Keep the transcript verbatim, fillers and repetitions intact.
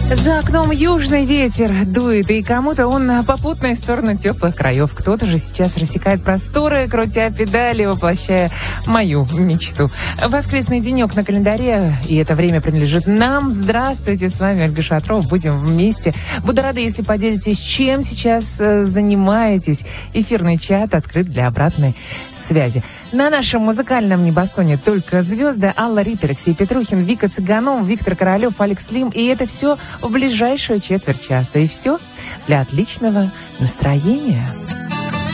За окном южный ветер дует, и кому-то он попутная сторона теплых краев. Кто-то же сейчас рассекает просторы, крутя педали, воплощая мою мечту. Воскресный денек на календаре, и это время принадлежит нам. Здравствуйте, с вами Ольга Шатрова. Будем вместе. Буду рада, если поделитесь, чем сейчас занимаетесь. Эфирный чат открыт для обратной связи. На нашем музыкальном небосклоне только звезды. Алла Рита, Алексей Петрухин, Вика Цыганов, Виктор Королев, Алекс Лим. И это все в ближайшую четверть часа. И все для отличного настроения.